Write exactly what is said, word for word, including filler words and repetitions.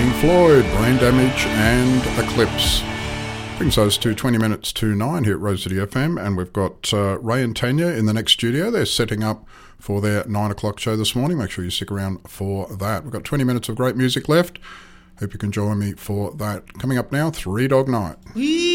Pink Floyd, Brain Damage and Eclipse. Brings us to twenty minutes to nine here at Rose City F M, and we've got uh, Ray and Tanya in the next studio. They're setting up for their nine o'clock show this morning. Make sure you stick around for that. We've got twenty minutes of great music left. Hope you can join me for that. Coming up now, Three Dog Night. We